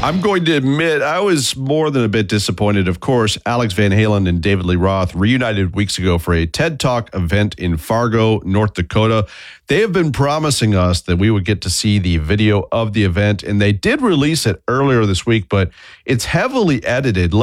I'm going to admit I was more than a bit disappointed. Of course, Alex Van Halen and David Lee Roth reunited weeks ago for a TED Talk event in Fargo, North Dakota. They have been promising us that we would get to see the video of the event, and they did release it earlier this week, but it's heavily edited.